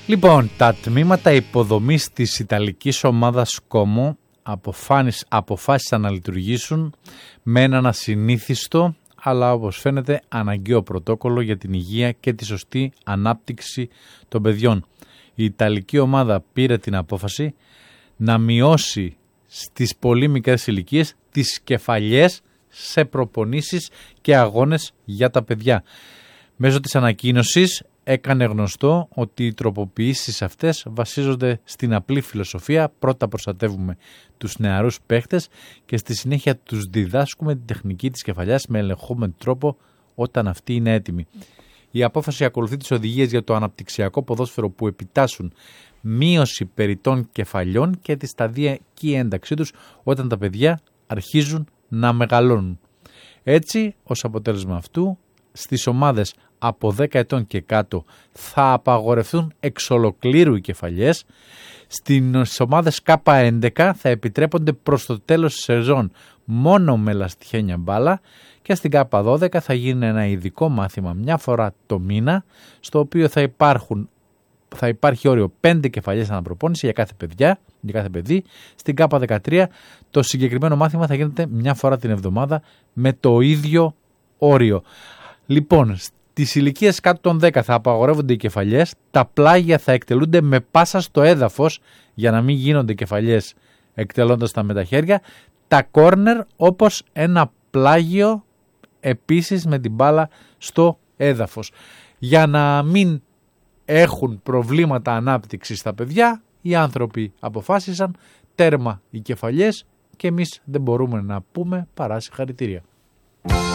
Λοιπόν, τα τμήματα υποδομής της Ιταλικής ομάδας Como αποφάσισαν να λειτουργήσουν με έναν ασυνήθιστο, αλλά όπως φαίνεται αναγκαίο πρωτόκολλο για την υγεία και τη σωστή ανάπτυξη των παιδιών. Η Ιταλική ομάδα πήρε την απόφαση να μειώσει στις πολύ μικρές ηλικίες τις κεφαλιές σε προπονήσεις και αγώνες για τα παιδιά. Μέσω της ανακοίνωσης έκανε γνωστό ότι οι τροποποιήσεις αυτές βασίζονται στην απλή φιλοσοφία. Πρώτα προστατεύουμε τους νεαρούς παίχτες και στη συνέχεια τους διδάσκουμε την τεχνική της κεφαλιάς με ελεγχόμενο τρόπο όταν αυτή είναι έτοιμη. Η απόφαση ακολουθεί τις οδηγίες για το αναπτυξιακό ποδόσφαιρο που επιτάσσουν μείωση περιττών κεφαλιών και τη σταδιακή ένταξή τους όταν τα παιδιά αρχίζουν να μεγαλώνουν. Έτσι, ως αποτέλεσμα αυτού, στις ομάδες από 10 ετών και κάτω θα απαγορευτούν εξ ολοκλήρου οι κεφαλιές. Στις ομάδες K11 θα επιτρέπονται προς το τέλος της σεζόν μόνο με λαστιχένια μπάλα και στην K12 θα γίνει ένα ειδικό μάθημα μια φορά το μήνα, στο οποίο θα υπάρχει όριο 5 κεφαλιές αναπροπόνηση για κάθε παιδί. Στην K13 το συγκεκριμένο μάθημα θα γίνεται μια φορά την εβδομάδα με το ίδιο όριο. Λοιπόν, στις ηλικίες κάτω των 10 θα απαγορεύονται οι κεφαλιές, τα πλάγια θα εκτελούνται με πάσα στο έδαφος για να μην γίνονται κεφαλιές εκτελώντας τα με τα χέρια, τα κόρνερ όπως ένα πλάγιο επίσης με την μπάλα στο έδαφος. Για να μην έχουν προβλήματα ανάπτυξης στα παιδιά, οι άνθρωποι αποφάσισαν τέρμα οι κεφαλιές και εμείς δεν μπορούμε να πούμε παρά συγχαρητήρια.